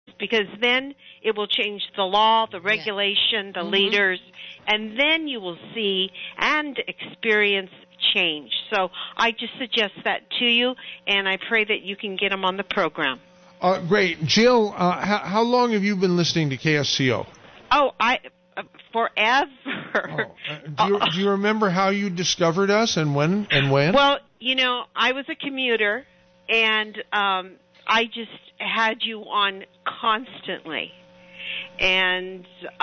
because then it will change the law, the regulation, the leaders, and then you will see and experience change. So I just suggest that to you, and I pray that you can get them on the program. Great. Jill, how long have you been listening to KSCO? Oh, forever. Do you remember how you discovered us and when? Well, I was a commuter, and I just had you on constantly. And,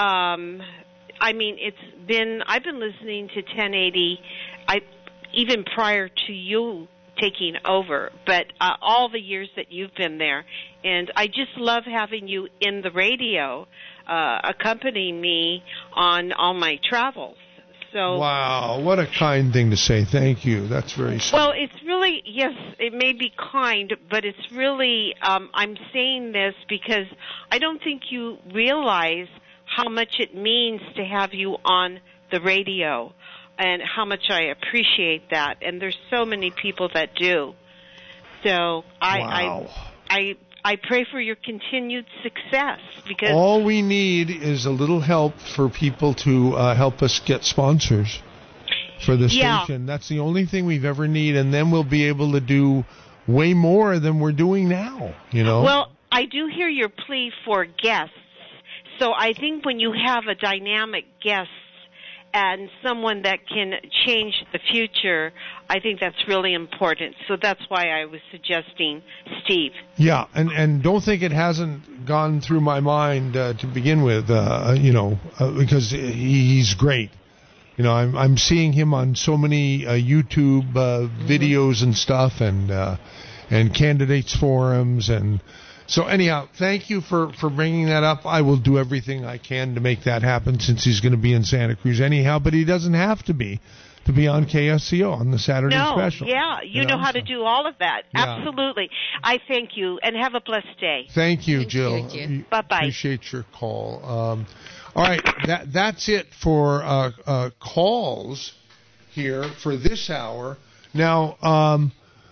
I've been listening to 1080, even prior to you taking over, but all the years that you've been there. And I just love having you in the radio, accompanying me on all my travels. So, wow, what a kind thing to say. Thank you. That's very sweet. Well, it's really, yes, it may be kind, but it's really, I'm saying this because I don't think you realize how much it means to have you on the radio and how much I appreciate that. And there's so many people that do. So wow. I pray for your continued success, because all we need is a little help for people to help us get sponsors for the station. That's the only thing we've ever need, and then we'll be able to do way more than we're doing now, Well, I do hear your plea for guests. So I think when you have a dynamic guest and someone that can change the future, I think that's really important. So that's why I was suggesting Steve. Yeah, and don't think it hasn't gone through my mind to begin with, because he's great. I'm seeing him on so many YouTube videos and stuff, and candidates forums, and so anyhow, thank you for bringing that up. I will do everything I can to make that happen, since he's going to be in Santa Cruz anyhow, but he doesn't have to be on KSCO on the Saturday special. Yeah, you know how to do all of that. Yeah. Absolutely. I thank you, and have a blessed day. Thank you, Jill. Bye-bye. Appreciate your call. All right, that's it for calls here for this hour. Now,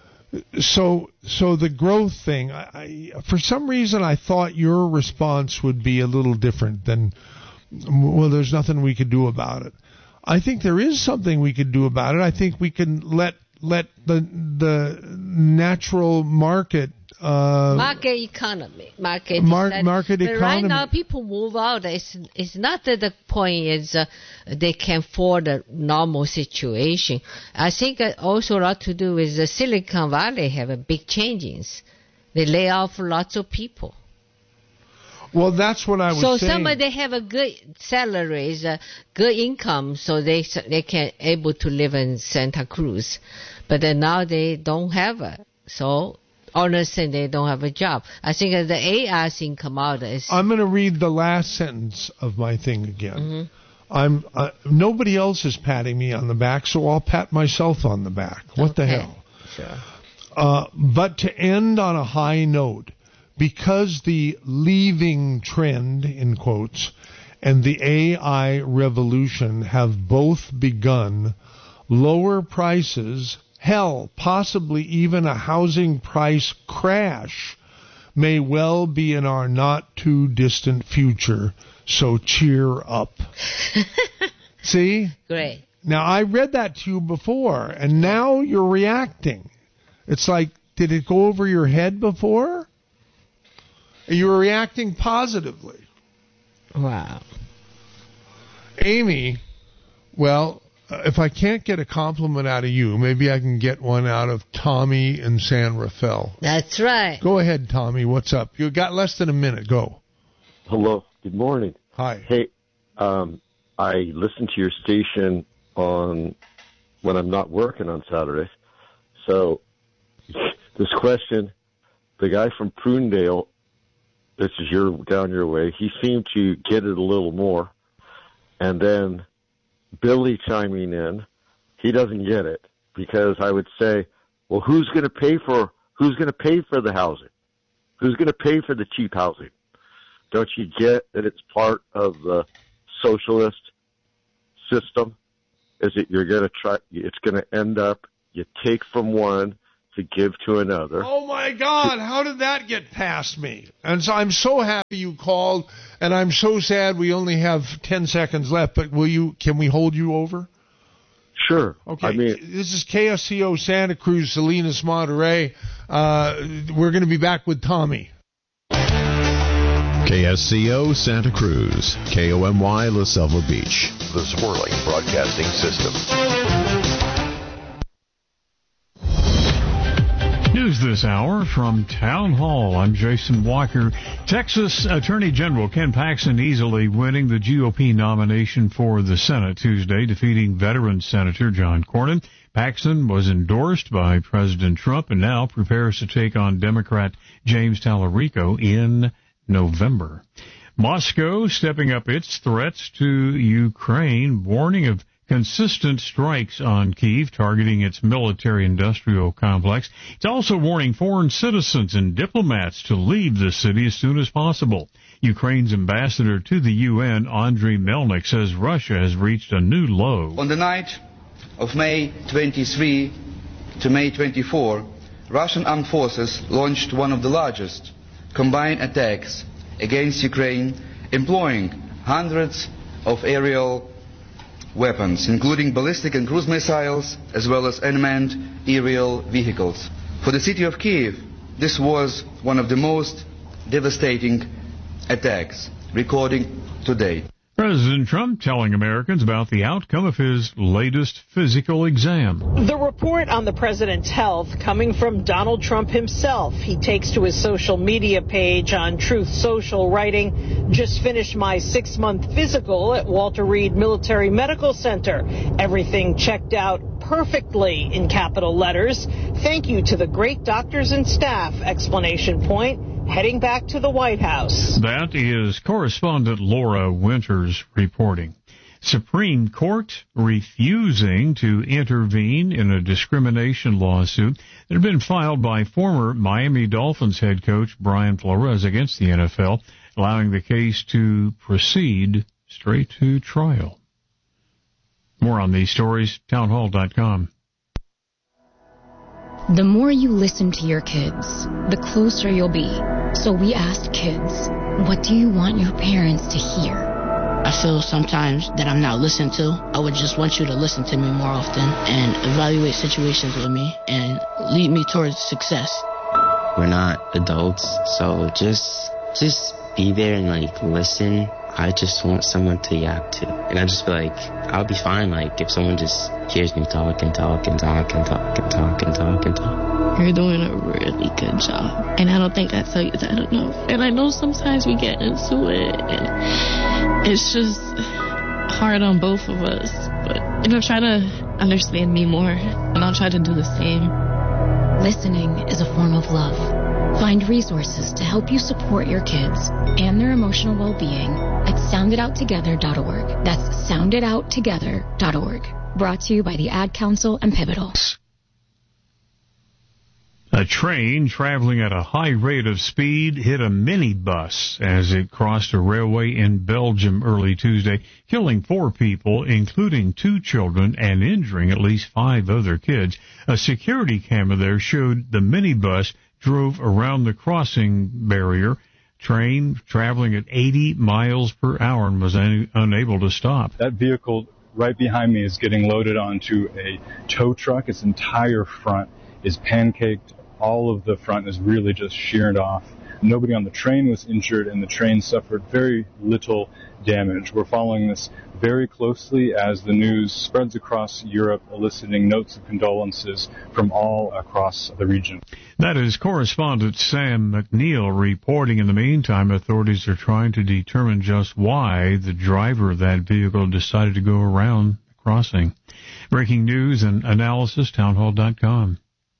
so the growth thing, I for some reason I thought your response would be a little different than, well, there's nothing we could do about it. I think there is something we could do about it. I think we can let the natural market economy. Market economy. But right now, people move out. It's not that the point is they can afford a normal situation. I think also a lot to do with the Silicon Valley have a big changes. They lay off lots of people. Well, that's what I was saying. So somebody have a good salaries, good income, so they can able to live in Santa Cruz. But then now they don't have it. So honestly, they don't have a job. I think the AI thing come out. I'm going to read the last sentence of my thing again. Mm-hmm. Nobody else is patting me on the back, so I'll pat myself on the back. What the hell? Sure. But to end on a high note, because the leaving trend, in quotes, and the AI revolution have both begun, lower prices, hell, possibly even a housing price crash, may well be in our not-too-distant future, so cheer up. See? Great. Now, I read that to you before, and now you're reacting. It's like, did it go over your head before? You were reacting positively. Wow. Amy, well, if I can't get a compliment out of you, maybe I can get one out of Tommy in San Rafael. That's right. Go ahead, Tommy. What's up? You got less than a minute. Go. Hello. Good morning. Hi. Hey, I listen to your station when I'm not working on Saturdays. So this question, the guy from Prunedale, this is down your way, he seemed to get it a little more. And then Billy chiming in, he doesn't get it, because I would say, well, who's going to pay for the housing? Who's going to pay for the cheap housing? Don't you get that it's part of the socialist system? Is it it's going to end up, you take from one to give to another. Oh, my God. How did that get past me? And so I'm so happy you called, and I'm so sad we only have 10 seconds left, but can we hold you over? Sure. Okay. This is KSCO Santa Cruz, Salinas, Monterey. We're going to be back with Tommy. KSCO Santa Cruz, KOMY La Selva Beach, the Swirling Broadcasting System. News this hour from Town Hall. I'm Jason Walker. Texas Attorney General Ken Paxton easily winning the GOP nomination for the Senate Tuesday, defeating veteran Senator John Cornyn. Paxton was endorsed by President Trump and now prepares to take on Democrat James Tallarico in November. Moscow stepping up its threats to Ukraine, warning of consistent strikes on Kyiv targeting its military-industrial complex. It's also warning foreign citizens and diplomats to leave the city as soon as possible. Ukraine's ambassador to the UN, Andriy Melnik, says Russia has reached a new low. On the night of May 23 to May 24, Russian armed forces launched one of the largest combined attacks against Ukraine, employing hundreds of aerial weapons, including ballistic and cruise missiles, as well as unmanned aerial vehicles. For the city of Kyiv, this was one of the most devastating attacks recorded to date. President Trump telling Americans about the outcome of his latest physical exam. The report on the president's health coming from Donald Trump himself. He takes to his social media page on Truth Social, writing, "Just finished my 6-month physical at Walter Reed Military Medical Center. Everything checked out perfectly," in capital letters. "Thank you to the great doctors and staff!" Explanation point. Heading back to the White House. That is correspondent Laura Winters reporting. Supreme Court refusing to intervene in a discrimination lawsuit that had been filed by former Miami Dolphins head coach Brian Flores against the NFL, allowing the case to proceed straight to trial. More on these stories, townhall.com. The more you listen to your kids, the closer you'll be. So we asked kids, what do you want your parents to hear? I feel sometimes that I'm not listened to. I would just want you to listen to me more often and evaluate situations with me and lead me towards success. We're not adults, so just be there and listen. I just want someone to yap to. And I just feel like I'll be fine, if someone just hears me talk and talk and talk and talk and talk and talk and talk. You're doing a really good job. And I don't think I tell you that enough. And I know sometimes we get into it and it's just hard on both of us. But try to understand me more and I'll try to do the same. Listening is a form of love. Find resources to help you support your kids and their emotional well-being at sounditouttogether.org. That's sounditouttogether.org. Brought to you by the Ad Council and Pivotal. A train traveling at a high rate of speed hit a minibus as it crossed a railway in Belgium early Tuesday, killing 4 people, including 2 children, and injuring at least 5 other kids. A security camera there showed the minibus drove around the crossing barrier, train traveling at 80 miles per hour and was unable to stop. That vehicle right behind me is getting loaded onto a tow truck. Its entire front is pancaked. All of the front is really just sheared off. Nobody on the train was injured, and the train suffered very little damage. We're following this very closely as the news spreads across Europe, eliciting notes of condolences from all across the region. That is correspondent Sam McNeil reporting. In the meantime, authorities are trying to determine just why the driver of that vehicle decided to go around the crossing. Breaking news and analysis, townhall.com.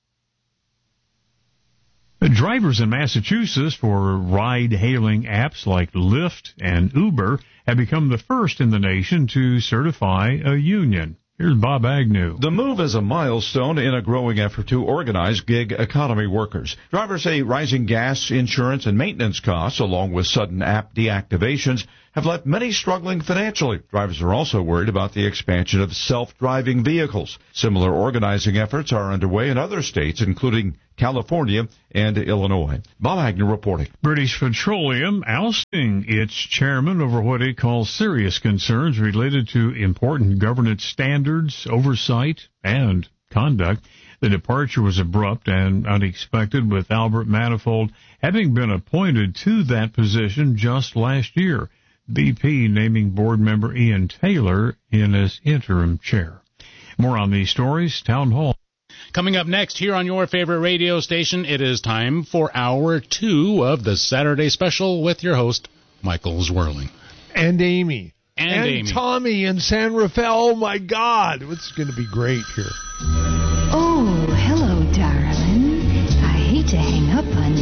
Drivers in Massachusetts for ride-hailing apps like Lyft and Uber have become the first in the nation to certify a union. Here's Bob Agnew. The move is a milestone in a growing effort to organize gig economy workers. Drivers say rising gas, insurance, and maintenance costs, along with sudden app deactivations, have left many struggling financially. Drivers are also worried about the expansion of self-driving vehicles. Similar organizing efforts are underway in other states, including California and Illinois. Bob Agnew reporting. British Petroleum ousting its chairman over what it calls serious concerns related to important governance standards, oversight, and conduct. The departure was abrupt and unexpected, with Albert Manifold having been appointed to that position just last year. BP naming board member Ian Taylor in as interim chair. More on these stories, Town Hall. Coming up next here on your favorite radio station, it is time for Hour 2 of the Saturday Special with your host, Michael Zwirling. And Amy. And Amy. Tommy in San Rafael. Oh, my God. It's going to be great here.